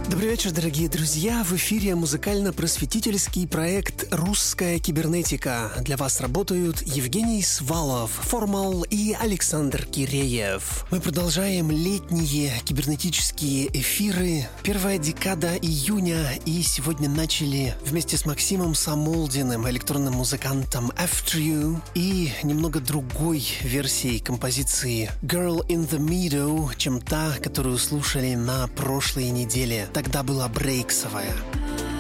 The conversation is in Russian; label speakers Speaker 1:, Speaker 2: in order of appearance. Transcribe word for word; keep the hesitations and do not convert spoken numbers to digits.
Speaker 1: Добрый вечер, дорогие друзья. В эфире музыкально-просветительский проект «Русская кибернетика». Для вас работают Евгений Свалов, Формал и Александр Киреев. Мы продолжаем летние кибернетические эфиры. Первая декада июня, и сегодня начали вместе с Максимом Самолдиным, электронным музыкантом After You, и немного другой версией композиции Girl in the Meadow, чем та, которую слушали на прошлой неделе. Тогда была брейксовая.